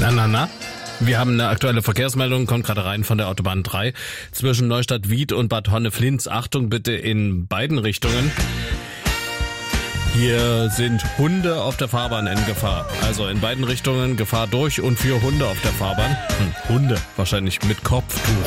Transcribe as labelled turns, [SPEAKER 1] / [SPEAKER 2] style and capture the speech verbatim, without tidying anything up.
[SPEAKER 1] Na, na, na. Wir haben eine aktuelle Verkehrsmeldung, kommt gerade rein von der Autobahn drei zwischen Neustadt-Wied und Bad Honneflins. Achtung bitte in beiden Richtungen. Hier sind Hunde auf der Fahrbahn in Gefahr. Also in beiden Richtungen Gefahr durch und für Hunde auf der Fahrbahn. Hm, Hunde, wahrscheinlich mit Kopftuch.